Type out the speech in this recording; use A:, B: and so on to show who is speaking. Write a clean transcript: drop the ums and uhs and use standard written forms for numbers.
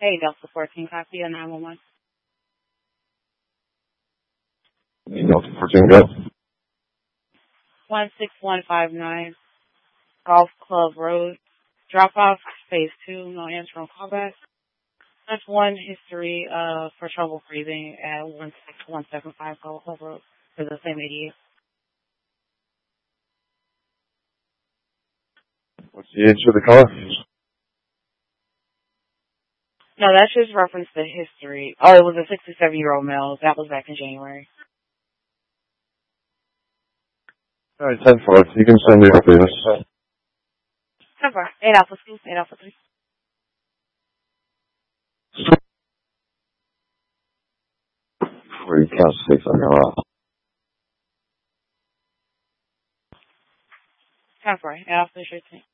A: Hey, Delta 14, copy on 911.
B: Delta 14, go.
A: 16159 Golf Club Road. Drop off phase 2, no answer on callback. That's one history for trouble breathing at 16175 Golf Club Road for the same 88.
B: What's the age of the car?
A: No, that's just reference to history. Oh, it was a 67-year-old male. That was back in January.
B: All right, 10-4. You can send the updates.
A: 10-4. 8 Alpha 2, 8 Alpha 3.
B: Where you count 6 on your off.
A: 10-4. 8 Alpha 13.